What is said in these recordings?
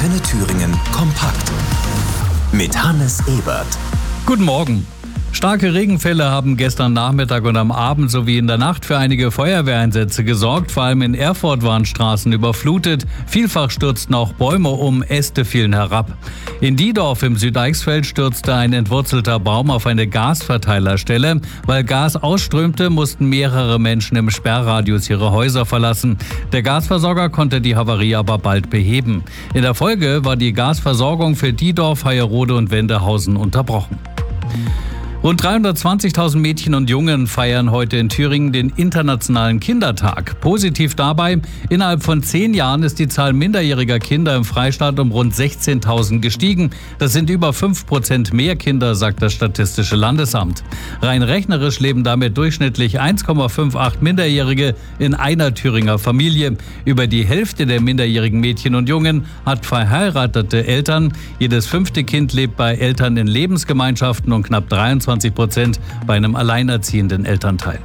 Antenne Thüringen kompakt mit Hannes Ebert. Guten Morgen. Starke Regenfälle haben gestern Nachmittag und am Abend sowie in der Nacht für einige Feuerwehreinsätze gesorgt. Vor allem in Erfurt waren Straßen überflutet. Vielfach stürzten auch Bäume um, Äste fielen herab. In Diedorf im Südeichsfeld stürzte ein entwurzelter Baum auf eine Gasverteilerstelle. Weil Gas ausströmte, mussten mehrere Menschen im Sperrradius ihre Häuser verlassen. Der Gasversorger konnte die Havarie aber bald beheben. In der Folge war die Gasversorgung für Diedorf, Heierode und Wendehausen unterbrochen. Rund 320.000 Mädchen und Jungen feiern heute in Thüringen den Internationalen Kindertag. Positiv dabei, innerhalb von 10 Jahren ist die Zahl minderjähriger Kinder im Freistaat um rund 16.000 gestiegen. Das sind über 5% mehr Kinder, sagt das Statistische Landesamt. Rein rechnerisch leben damit durchschnittlich 1,58 Minderjährige in einer Thüringer Familie. Über die Hälfte der minderjährigen Mädchen und Jungen hat verheiratete Eltern. Jedes 5. Kind lebt bei Eltern in Lebensgemeinschaften und knapp 23% bei einem alleinerziehenden Elternteil.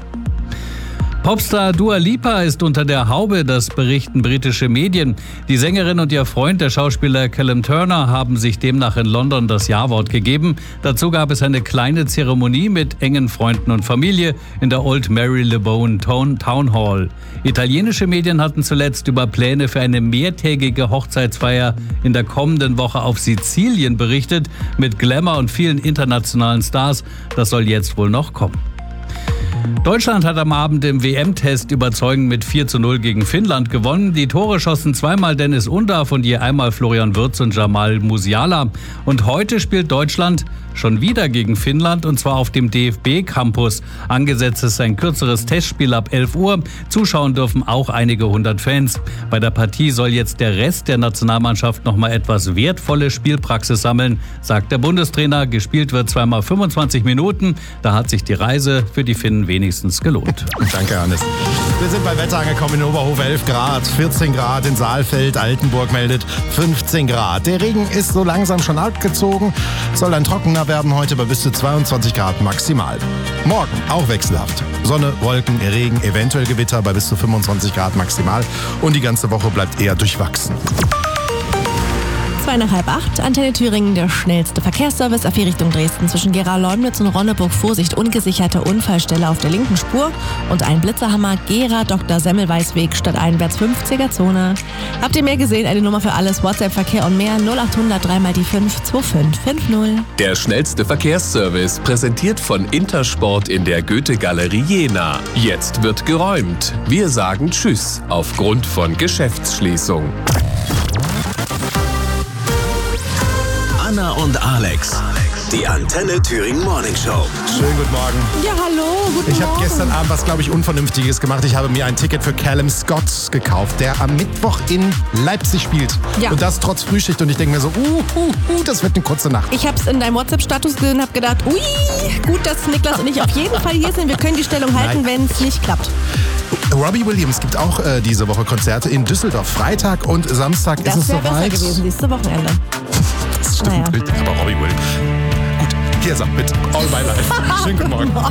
Popstar Dua Lipa ist unter der Haube, das berichten britische Medien. Die Sängerin und ihr Freund, der Schauspieler Callum Turner, haben sich demnach in London das Ja-Wort gegeben. Dazu gab es eine kleine Zeremonie mit engen Freunden und Familie in der Old Marylebone Town Hall. Italienische Medien hatten zuletzt über Pläne für eine mehrtägige Hochzeitsfeier in der kommenden Woche auf Sizilien berichtet, mit Glamour und vielen internationalen Stars. Das soll jetzt wohl noch kommen. Deutschland hat am Abend im WM-Test überzeugend mit 4:0 gegen Finnland gewonnen. Die Tore schossen zweimal Dennis Undav und je einmal Florian Wirtz und Jamal Musiala. Und heute spielt Deutschland schon wieder gegen Finnland, und zwar auf dem DFB-Campus. Angesetzt ist ein kürzeres Testspiel ab 11 Uhr. Zuschauen dürfen auch einige 100 Fans. Bei der Partie soll jetzt der Rest der Nationalmannschaft nochmal etwas wertvolle Spielpraxis sammeln, sagt der Bundestrainer. Gespielt wird zweimal 25 Minuten. Da hat sich die Reise für die Finnen wenigstens gelohnt. Danke, Hannes. Wir sind bei Wetter angekommen in Oberhof, 11 Grad, 14 Grad in Saalfeld, Altenburg meldet 15 Grad. Der Regen ist so langsam schon abgezogen, soll dann trockener werden heute bei bis zu 22 Grad maximal. Morgen auch wechselhaft. Sonne, Wolken, Regen, eventuell Gewitter bei bis zu 25 Grad maximal und die ganze Woche bleibt eher durchwachsen. 7:45, Antenne Thüringen, der schnellste Verkehrsservice auf die Richtung Dresden zwischen Gera-Leumnitz und Ronneburg. Vorsicht, ungesicherte Unfallstelle auf der linken Spur und ein Blitzerhammer, Gera, Dr. Semmelweis-Weg stadteinwärts 50er-Zone. Habt ihr mehr gesehen? Eine Nummer für alles, WhatsApp-Verkehr und mehr, 0800 3 mal die 5 2550. Der schnellste Verkehrsservice, präsentiert von Intersport in der Goethe-Galerie Jena. Jetzt wird geräumt. Wir sagen Tschüss aufgrund von Geschäftsschließung. Anna und Alex, die Antenne Thüringen Morning Show. Schönen guten Morgen. Ja, hallo, guten Ich habe Morgen. gestern Abend was, glaube ich, Unvernünftiges gemacht. Ich habe mir ein Ticket für Callum Scott gekauft, der am Mittwoch in Leipzig spielt. Ja. Und das trotz Frühschicht. Und ich denke mir so, das wird eine kurze Nacht. Ich habe es in deinem WhatsApp-Status gesehen und habe gedacht, ui, gut, dass Niklas und ich auf jeden Fall hier sind. Wir können die Stellung halten, wenn es nicht klappt. Robbie Williams gibt auch diese Woche Konzerte in Düsseldorf. Freitag und Samstag Das ist es wäre besser soweit. gewesen, nächste Wochenende. Das stimmt, Naja. aber Robbie Williams. Gut, hier ist er mit All My Life. Schönen guten Morgen.